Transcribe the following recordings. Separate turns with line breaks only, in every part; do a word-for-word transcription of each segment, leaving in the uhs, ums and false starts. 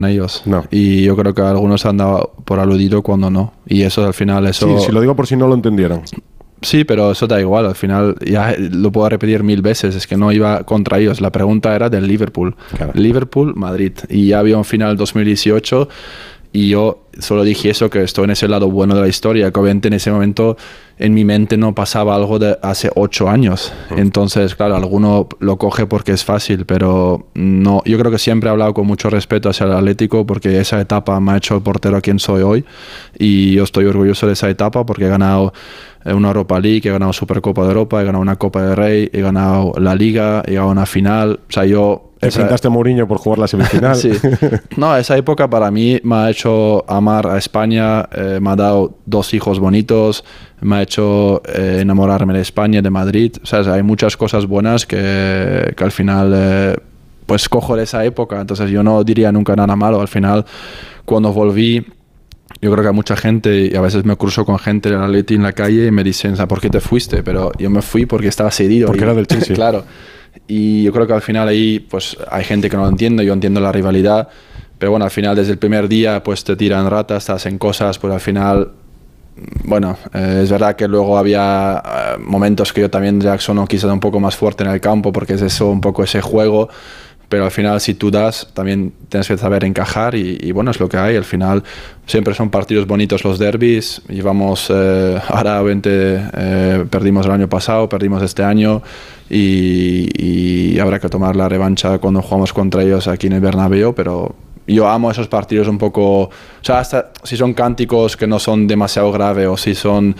ellos.
No.
Y yo creo que algunos han dado por aludido cuando no. Y eso al final, eso...
Sí, si lo digo por si no lo entendieron.
Sí, pero eso da igual. Al final ya lo puedo repetir mil veces. Es que no iba contra ellos. La pregunta era del Liverpool.
Claro.
Liverpool, Madrid. Y ya había un final dos mil dieciocho y yo solo dije eso, que estoy en ese lado bueno de la historia, que obviamente en ese momento en mi mente no pasaba algo de hace ocho años. Mm. Entonces, claro, alguno lo coge porque es fácil, pero no. Yo creo que siempre he hablado con mucho respeto hacia el Atlético, porque esa etapa me ha hecho el portero a quien soy hoy, y yo estoy orgulloso de esa etapa porque he ganado una Europa League, he ganado Supercopa de Europa, he ganado una Copa de Rey, he ganado la Liga, he ganado una final. O sea, yo...
Enfrentaste a Mourinho por jugar la semifinal.
Sí. No, esa época para mí me ha hecho amar a España, eh, me ha dado dos hijos bonitos, me ha hecho eh, enamorarme de España, de Madrid. O sea, hay muchas cosas buenas que, que al final eh, pues cojo de esa época. Entonces yo no diría nunca nada malo. Al final, cuando volví, yo creo que a mucha gente, y a veces me cruzo con gente del Atleti en la calle y me dicen, ¿por qué te fuiste? Pero yo me fui porque estaba cedido.
Porque
y,
era del Chelsea.
Claro. Y yo creo que al final ahí pues hay gente que no lo entiende, yo entiendo la rivalidad, pero bueno, al final desde el primer día pues te tiran ratas, te hacen cosas, pues al final, bueno, eh, es verdad que luego había eh, momentos que yo también, Jackson, quizás un poco más fuerte en el campo, porque es eso, un poco ese juego, pero al final si tú das, también tienes que saber encajar y, y bueno, es lo que hay. Al final siempre son partidos bonitos los derbis, llevamos, eh, ahora obviamente eh, perdimos el año pasado, perdimos este año y, y habrá que tomar la revancha cuando jugamos contra ellos aquí en el Bernabéu, pero yo amo esos partidos un poco, o sea, hasta si son cánticos que no son demasiado graves o si son...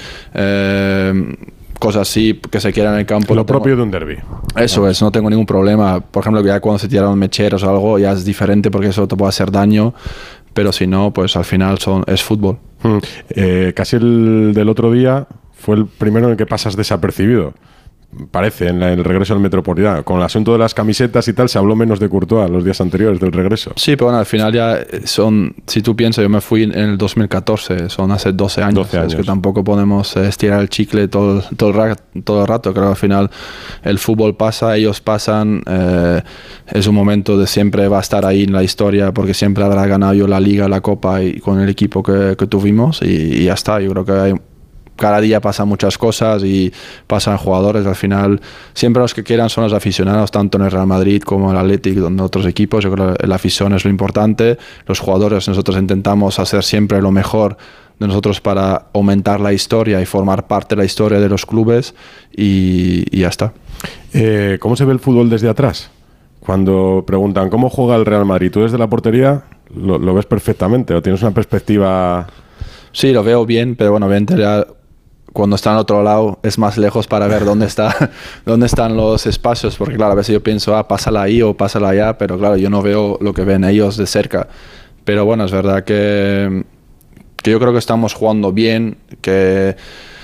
Eh, cosas así que se quieran en el campo.
Lo
no
propio
tengo,
de un derbi.
Eso es, no tengo ningún problema. Por ejemplo, ya cuando se tiraron mecheros o algo ya es diferente porque eso te puede hacer daño, pero si no, pues al final son, es fútbol.
Hmm. Eh, casi el del otro día fue el primero en el que pasas desapercibido. Parece, en, la, en el regreso al Metropolitano. Con el asunto de las camisetas y tal, se habló menos de Courtois los días anteriores del regreso.
Sí, pero bueno, al final ya son, si tú piensas, yo me fui en el dos mil catorce, son hace doce años.
doce años.
Es que tampoco podemos estirar el chicle todo, todo, el, rato, todo el rato. Creo que al final el fútbol pasa, ellos pasan. Eh, es un momento de siempre va a estar ahí en la historia porque siempre habrá ganado yo la Liga, la Copa y con el equipo que, que tuvimos y, y ya está. Yo creo que hay... Cada día pasan muchas cosas y pasan jugadores. Al final, siempre los que quieran son los aficionados, tanto en el Real Madrid como en el Athletic, en otros equipos. Yo creo que la afición es lo importante. Los jugadores, nosotros intentamos hacer siempre lo mejor de nosotros para aumentar la historia y formar parte de la historia de los clubes y, y ya está.
Eh, ¿Cómo se ve el fútbol desde atrás? Cuando preguntan cómo juega el Real Madrid, tú desde la portería lo, lo ves perfectamente o tienes una perspectiva...
Sí, lo veo bien, pero bueno, obviamente ya cuando está al otro lado es más lejos para ver dónde está dónde están los espacios, porque claro, a veces yo pienso, ah, pásala ahí o pásala allá, pero claro, yo no veo lo que ven ellos de cerca. Pero bueno, es verdad que, que yo creo que estamos jugando bien, que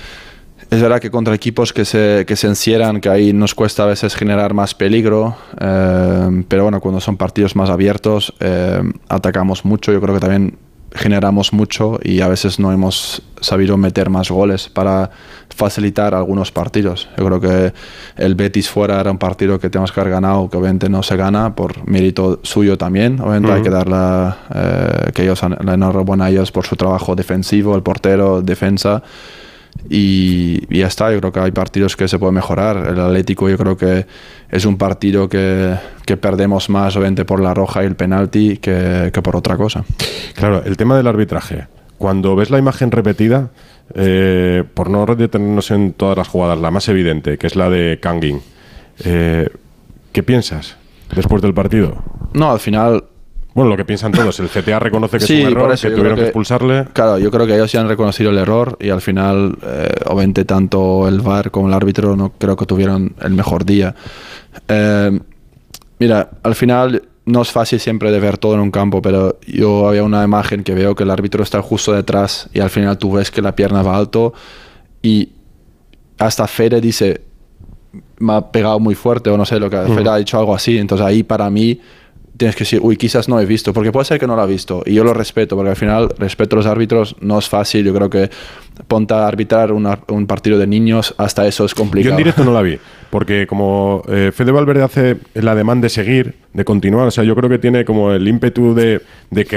es verdad que contra equipos que se, que se encierran, que ahí nos cuesta a veces generar más peligro, eh, pero bueno, cuando son partidos más abiertos, eh, atacamos mucho, yo creo que también generamos mucho y a veces no hemos sabido meter más goles para facilitar algunos partidos. Yo creo que el Betis fuera era un partido que tenemos que haber ganado, que obviamente no se gana por mérito suyo también. Obviamente uh-huh. hay que dar la, eh, que ellos han, la enhorabuena a ellos por su trabajo defensivo, el portero, defensa. Y, y ya está, yo creo que hay partidos que se pueden mejorar. El Atlético yo creo que es un partido que, que perdemos más obviamente por la roja y el penalti que, que por otra cosa.
Claro, el tema del arbitraje. Cuando ves la imagen repetida, eh, por no detenernos en todas las jugadas, la más evidente, que es la de Kangin, eh, ¿qué piensas después del partido?
No, al final...
Bueno, lo que piensan todos, el C T A reconoce que
sí,
es un error,
eso,
que tuvieron que, que expulsarle.
Claro, yo creo que ellos ya han reconocido el error y al final, eh, obviamente, tanto el V A R como el árbitro no creo que tuvieron el mejor día. Eh, mira, al final no es fácil siempre de ver todo en un campo, pero yo había una imagen que veo que el árbitro está justo detrás y al final tú ves que la pierna va alto y hasta Fede dice, me ha pegado muy fuerte o no sé, lo que uh-huh. Fede ha dicho algo así, entonces ahí para mí tienes que decir, uy, quizás no he visto, porque puede ser que no lo ha visto, y yo lo respeto, porque al final respeto a los árbitros, no es fácil, yo creo que ponte a arbitrar una, un partido de niños, hasta eso es complicado.
Yo en directo no la vi, porque como eh, Fede Valverde hace el ademán de seguir, de continuar, o sea, yo creo que tiene como el ímpetu de, de que